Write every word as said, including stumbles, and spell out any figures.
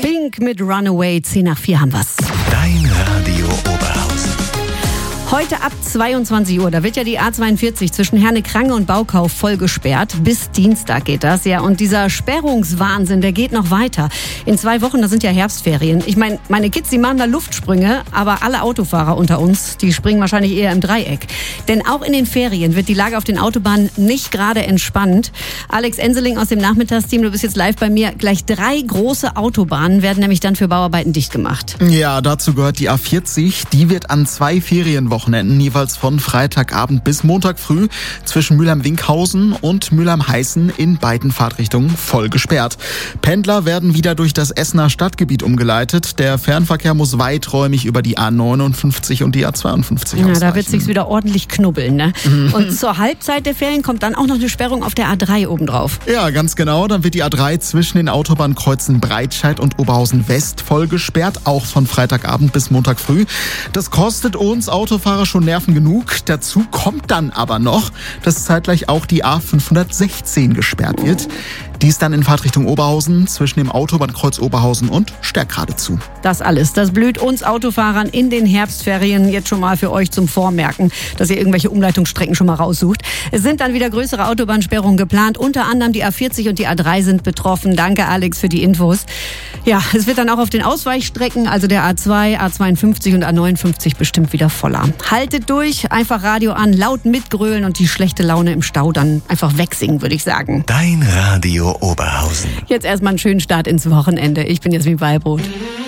Pink mit Runaway, zehn nach vier haben wir's. Dein Radio Oberhausen. Heute ab zweiundzwanzig Uhr, da wird ja die A zweiundvierzig zwischen Herne-Krange und Baukauf voll gesperrt. Bis Dienstag geht das, ja. Und dieser Sperrungswahnsinn, der geht noch weiter. In zwei Wochen, da sind ja Herbstferien. Ich meine, meine Kids, die machen da Luftsprünge, aber alle Autofahrer unter uns, die springen wahrscheinlich eher im Dreieck. Denn auch in den Ferien wird die Lage auf den Autobahnen nicht gerade entspannt. Alex Enseling aus dem Nachmittagsteam, du bist jetzt live bei mir. Gleich drei große Autobahnen werden nämlich dann für Bauarbeiten dicht gemacht. Ja, dazu gehört die A vierzig. Die wird an zwei Ferienwochenenden jeweils von Freitagabend bis Montag früh zwischen Mülheim-Winkhausen und Mülheim-Heißen in beiden Fahrtrichtungen voll gesperrt. Pendler werden wieder durch das Essener Stadtgebiet umgeleitet. Der Fernverkehr muss weiträumig über die A neunundfünfzig und die A zweiundfünfzig Ja, ausweichen. da wird sich's wieder ordentlich knubbeln, ne? Und zur Halbzeit der Ferien kommt dann auch noch eine Sperrung auf der A drei obendrauf. Ja, ganz genau. Dann wird die A drei zwischen den Autobahnkreuzen Breitscheid und Oberhausen West voll gesperrt, auch von Freitagabend bis Montag früh. Das kostet uns Autofahrer schon Nerven genug. Dazu kommt dann aber noch, dass zeitgleich auch die A fünfhundertsechzehn gesperrt wird. Die ist dann in Fahrtrichtung Oberhausen zwischen dem Autobahnkreuz Oberhausen und Stärkrade zu. Das alles, das blüht uns Autofahrern in den Herbstferien jetzt schon mal für euch zum Vormerken, dass ihr irgendwelche Umleitungsstrecken schon mal raussucht. Es sind dann wieder größere Autobahnsperrungen geplant. Unter anderem die A vierzig und die A drei sind betroffen. Danke, Alex, für die Infos. Ja, es wird dann auch auf den Ausweichstrecken, also der A zwei, A zweiundfünfzig und A neunundfünfzig bestimmt wieder voller. Haltet durch, einfach Radio an, laut mitgrölen und die schlechte Laune im Stau dann einfach wegsingen, würde ich sagen. Dein Radio Oberhausen. Jetzt erstmal einen schönen Start ins Wochenende. Ich bin Jasmin Weilbrot.